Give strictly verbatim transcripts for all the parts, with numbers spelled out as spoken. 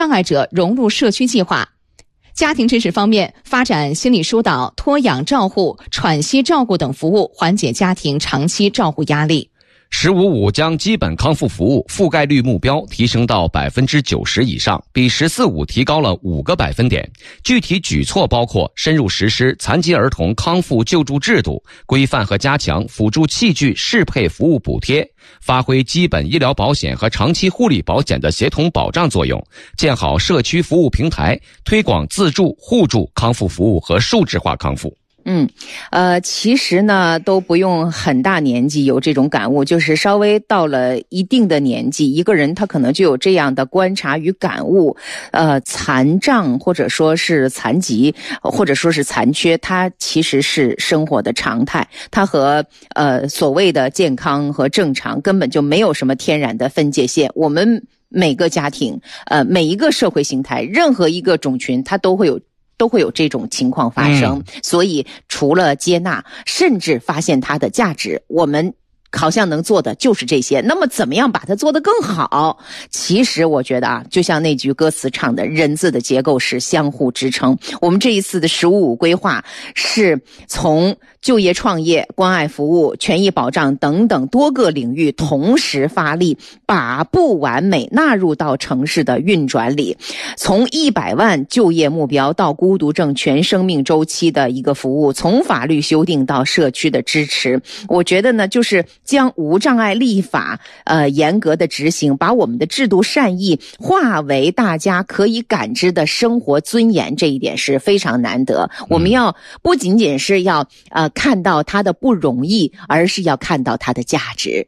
障碍者融入社区计划。家庭支持方面，发展心理疏导、托养照护、喘息照顾等服务，缓解家庭长期照护压力。 十五五将基本康复服务覆盖率目标提升到百分之九十以上，比十四五提高了五个百分点。具体举措包括深入实施残疾儿童康复救助制度，规范和加强辅助器具适配服务补贴，发挥基本医疗保险和长期护理保险的协同保障作用，建好社区服务平台，推广自助、互助康复服务和数字化康复。 嗯，呃，其实呢都不用很大年纪有这种感悟，就是稍微到了一定的年纪，一个人他可能就有这样的观察与感悟。呃，残障或者说是残疾，或者说是残缺，它其实是生活的常态，它和呃所谓的健康和正常根本就没有什么天然的分界线。我们每个家庭，呃，每一个社会形态，任何一个种群，它都会有。都会有这种情况发生、嗯、所以除了接纳甚至发现它的价值，我们好像能做的就是这些。那么怎么样把它做得更好？其实我觉得啊，就像那句歌词唱的，人字的结构是相互支撑。我们这一次的十五五规划是从就业创业、关爱服务、权益保障等等多个领域同时发力，把不完美纳入到城市的运转里。从一百万就业目标到孤独症全生命周期的一个服务，从法律修订到社区的支持，我觉得呢，就是将无障碍立法呃严格的执行，把我们的制度善意化为大家可以感知的生活尊严，这一点是非常难得。我们要不仅仅是要呃看到它的不容易，而是要看到它的价值。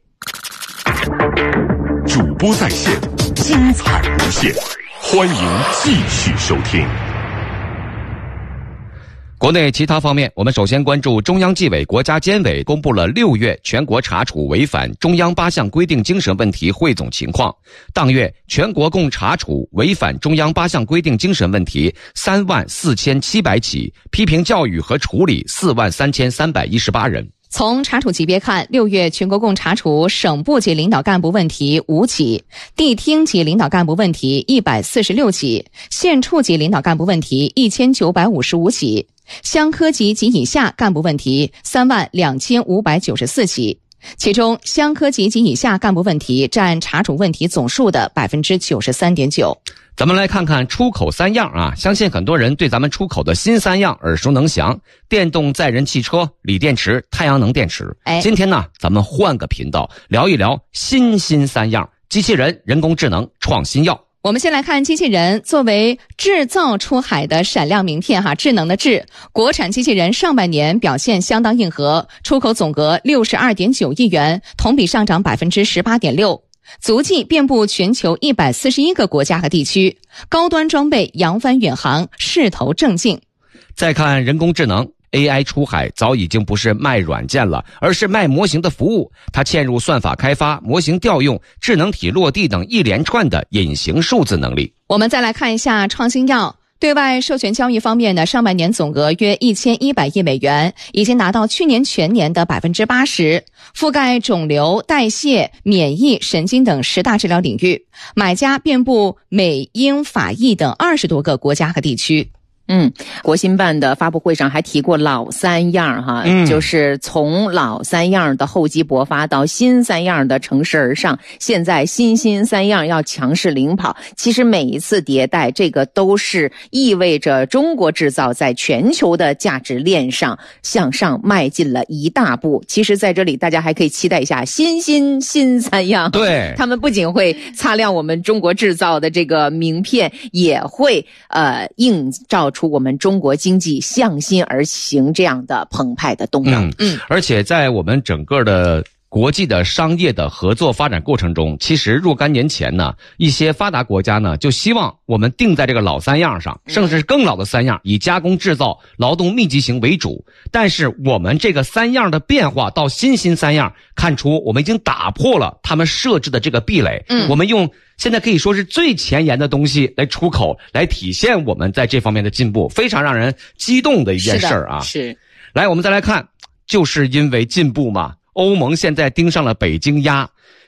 主播在线，精彩无限，欢迎继续收听。 国内其他方面，我们首先关注中央纪委国家监委公布了六月全国查处违反中央八项规定精神问题汇总情况。当月全国共查处违反中央八项规定精神问题三万四千七百起，批评教育和处理四万三千三百一十八人。 从查处级别看，六月全国共查处省部级领导干部问题五起，地厅级领导干部问题一百四十六起，县处级领导干部问题一千九百五十五起，乡科级及以下干部问题三万两千五百九十四起。其中乡科级及以下干部问题占查处问题总数的 百分之九十三点九。 咱们来看看出口三样啊，相信很多人对咱们出口的新三样耳熟能详：电动载人汽车、锂电池、太阳能电池。哎，今天呢，咱们换个频道聊一聊新新三样：机器人、人工智能、创新药。 我们先来看机器人，作为制造出海的闪亮名片哈，智能的智，国产机器人上半年表现相当硬核，出口总额 六十二点九亿元，同比上涨 百分之十八点六， 足迹遍布全球一百四十一个国家和地区，高端装备扬帆远航，势头正劲。 再看人工智能，A I 出海早已经不是卖软件了，而是卖模型的服务。它嵌入算法开发、模型调用、智能体落地等一连串的隐形数字能力。 我们再来看一下创新药。对外授权交易方面呢，上半年总额约一千一百亿美元，已经达到去年全年的 百分之八十， 覆盖肿瘤、代谢、免疫、神经等十大治疗领域，买家遍布美、英、法、意等二十多个国家和地区。 嗯，国新办的发布会上还提过老三样哈、嗯，就是从老三样的厚积薄发到新三样的乘势而上，现在新新三样要强势领跑。其实每一次迭代，这个都是意味着中国制造在全球的价值链上向上迈进了一大步。其实在这里大家还可以期待一下新新新三样， 对， 他们不仅会擦亮我们中国制造的这个名片，也会呃映照出我们中国经济向心而行这样的澎湃的动荡。 嗯嗯，而且在我们整个的国际的商业的合作发展过程中，其实若干年前呢，一些发达国家呢就希望我们定在这个老三样上，甚至是更老的三样，以加工制造、劳动密集型为主。但是我们这个三样的变化到新新三样，看出我们已经打破了他们设置的这个壁垒。嗯，我们用现在可以说是最前沿的东西来出口，来体现我们在这方面的进步，非常让人激动的一件事儿啊！ 是，是， 来，我们再来看，就是因为进步嘛，欧盟现在盯上了北京鸭。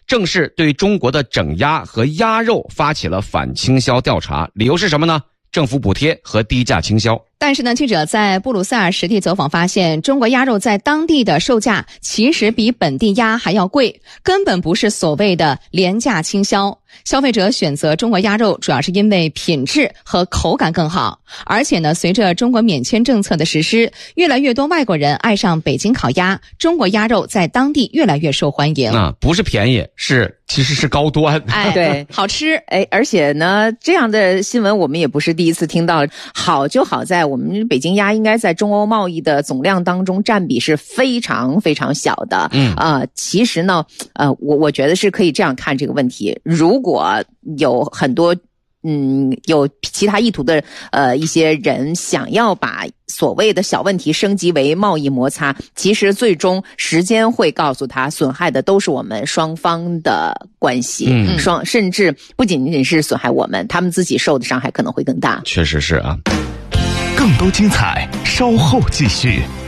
正式对中国的整鸭和鸭肉发起了反倾销调查，理由是什么呢？政府补贴和低价倾销。 但是呢，记者在布鲁塞尔实地走访发现，中国鸭肉在当地的售价其实比本地鸭还要贵，根本不是所谓的廉价倾销。消费者选择中国鸭肉主要是因为品质和口感更好，而且呢，随着中国免签政策的实施，越来越多外国人爱上北京烤鸭，中国鸭肉在当地越来越受欢迎。 啊，不是便宜，是其实是高端。 哎， 对， 好吃。 哎，而且呢，这样的新闻我们也不是第一次听到。好就好在我们北京鸭应该在中欧贸易的总量当中占比是非常非常小的。 嗯啊、呃，其实呢，呃，我我觉得是可以这样看这个问题。如果有很多嗯有其他意图的呃一些人想要把所谓的小问题升级为贸易摩擦，其实最终时间会告诉他，损害的都是我们双方的关系， 嗯双甚至不仅仅是损害我们，他们自己受的伤害可能会更大。 确实是啊。 更多精彩，稍后继续。